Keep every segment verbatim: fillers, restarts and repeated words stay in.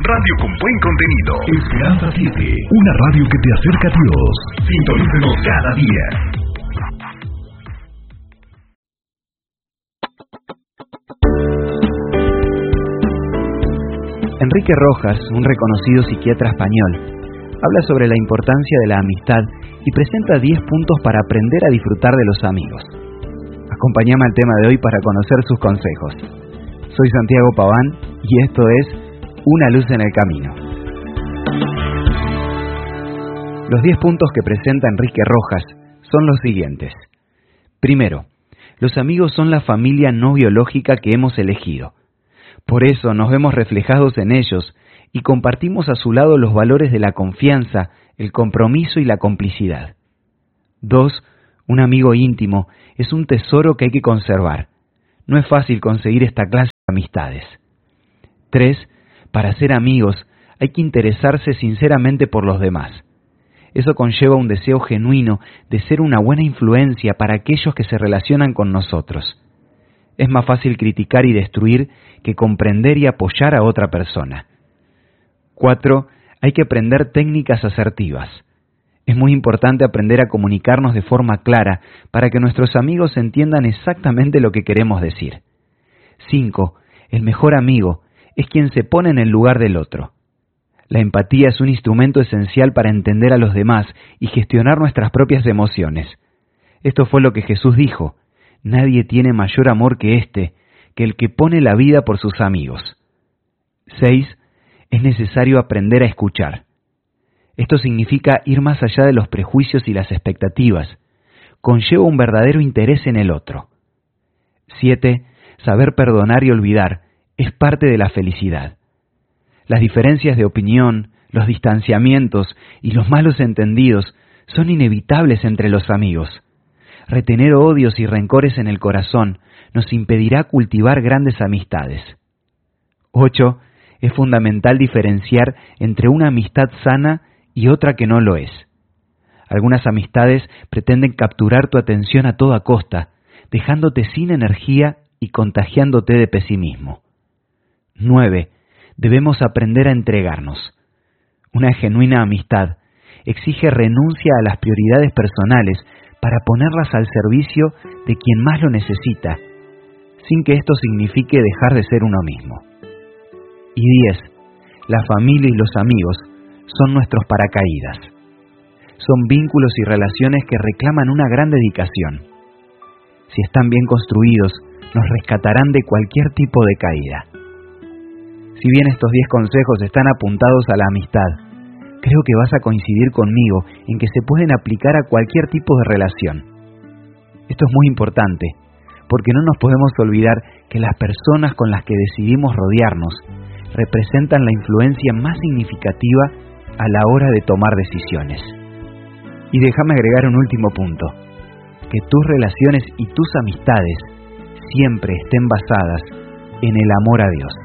radio con buen contenido. Esperanza siete, una radio que te acerca a Dios. Sintonícenos cada día. Enrique Rojas, un reconocido psiquiatra español, habla sobre la importancia de la amistad y presenta diez puntos para aprender a disfrutar de los amigos. Acompáñame al tema de hoy para conocer sus consejos. Soy Santiago Paván y esto es Una luz en el camino. Los diez puntos que presenta Enrique Rojas son los siguientes. Primero, los amigos son la familia no biológica que hemos elegido. Por eso nos vemos reflejados en ellos y compartimos a su lado los valores de la confianza, el compromiso y la complicidad. Dos, un amigo íntimo es un tesoro que hay que conservar. No es fácil conseguir esta clase de amistades. Tres, para ser amigos hay que interesarse sinceramente por los demás. Eso conlleva un deseo genuino de ser una buena influencia para aquellos que se relacionan con nosotros. Es más fácil criticar y destruir que comprender y apoyar a otra persona. Cuatro, hay que aprender técnicas asertivas. Es muy importante aprender a comunicarnos de forma clara para que nuestros amigos entiendan exactamente lo que queremos decir. Cinco, el mejor amigo es quien se pone en el lugar del otro. La empatía es un instrumento esencial para entender a los demás y gestionar nuestras propias emociones. Esto fue lo que Jesús dijo: nadie tiene mayor amor que este, que el que pone la vida por sus amigos. Seis, es necesario aprender a escuchar. Esto significa ir más allá de los prejuicios y las expectativas. Conlleva un verdadero interés en el otro. Siete, saber perdonar y olvidar es parte de la felicidad. Las diferencias de opinión, los distanciamientos y los malos entendidos son inevitables entre los amigos. Retener odios y rencores en el corazón nos impedirá cultivar grandes amistades. Ocho, es fundamental diferenciar entre una amistad sana y otra que no lo es. Algunas amistades pretenden capturar tu atención a toda costa, dejándote sin energía y contagiándote de pesimismo. Nueve, debemos aprender a entregarnos. Una genuina amistad exige renuncia a las prioridades personales para ponerlas al servicio de quien más lo necesita, sin que esto signifique dejar de ser uno mismo. Y diez, la familia y los amigos son nuestros paracaídas. Son vínculos y relaciones que reclaman una gran dedicación. Si están bien construidos, nos rescatarán de cualquier tipo de caída. Si bien estos diez consejos están apuntados a la amistad, creo que vas a coincidir conmigo en que se pueden aplicar a cualquier tipo de relación. Esto es muy importante, porque no nos podemos olvidar que las personas con las que decidimos rodearnos representan la influencia más significativa a la hora de tomar decisiones. Y déjame agregar un último punto: que tus relaciones y tus amistades siempre estén basadas en el amor a Dios.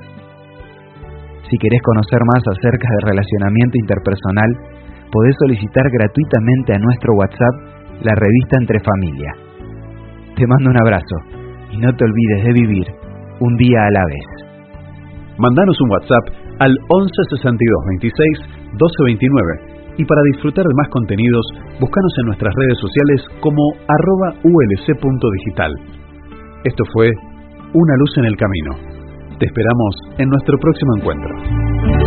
Si querés conocer más acerca del relacionamiento interpersonal, podés solicitar gratuitamente a nuestro WhatsApp la revista Entre Familia. Te mando un abrazo y no te olvides de vivir un día a la vez. Mandanos un WhatsApp al once sesenta y dos veintiséis doce veintinueve y para disfrutar de más contenidos, búscanos en nuestras redes sociales como arroba ulc.digital. Esto fue Una luz en el camino. Te esperamos en nuestro próximo encuentro.